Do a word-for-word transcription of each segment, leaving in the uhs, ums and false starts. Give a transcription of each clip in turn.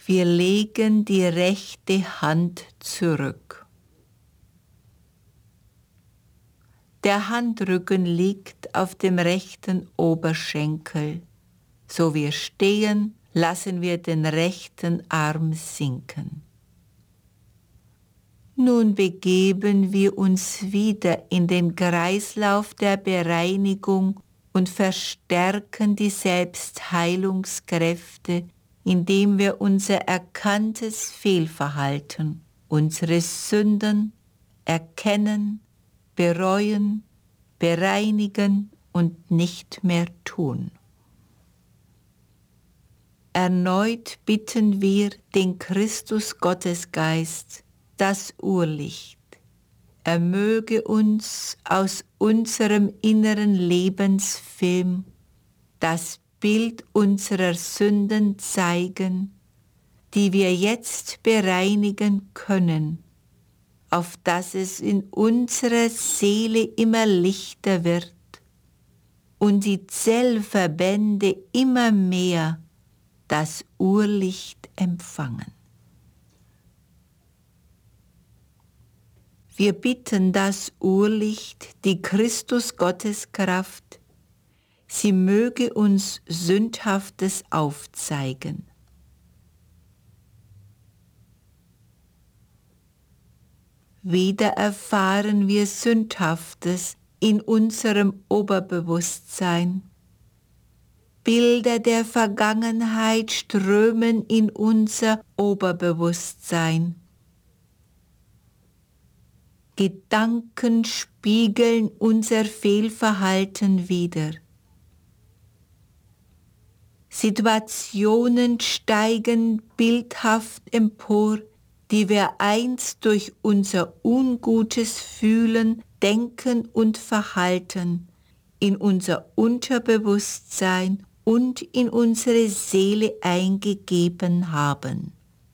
Wir legen die rechte Hand zurück. Der Handrücken liegt auf dem rechten Oberschenkel. So wir stehen, lassen wir den rechten Arm sinken. Nun begeben wir uns wieder in den Kreislauf der Bereinigung und verstärken die Selbstheilungskräfte, indem wir unser erkanntes Fehlverhalten, unsere Sünden erkennen, bereuen, bereinigen und nicht mehr tun. Erneut bitten wir den Christus Gottesgeist, das Urlicht. Er möge uns aus unserem inneren Lebensfilm das Bild unserer Sünden zeigen, die wir jetzt bereinigen können, auf dass es in unserer Seele immer lichter wird und die Zellverbände immer mehr das Urlicht empfangen. Wir bitten das Urlicht, die Christus-Gotteskraft, sie möge uns Sündhaftes aufzeigen. Wieder erfahren wir Sündhaftes in unserem Oberbewusstsein. Bilder der Vergangenheit strömen in unser Oberbewusstsein. Gedanken spiegeln unser Fehlverhalten wider. Situationen steigen bildhaft empor, die wir einst durch unser ungutes Fühlen, Denken und Verhalten in unser Unterbewusstsein und in unsere Seele eingegeben haben.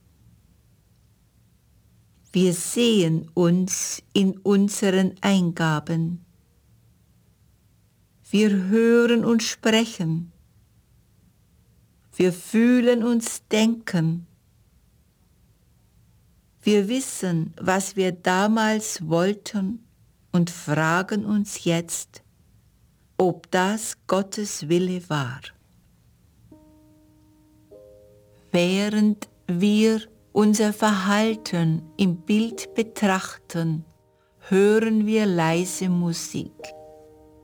Wir sehen uns in unseren Eingaben. Wir hören und sprechen. Wir fühlen uns denken. Wir wissen, was wir damals wollten und fragen uns jetzt, ob das Gottes Wille war. Während wir unser Verhalten im Bild betrachten, hören wir leise Musik.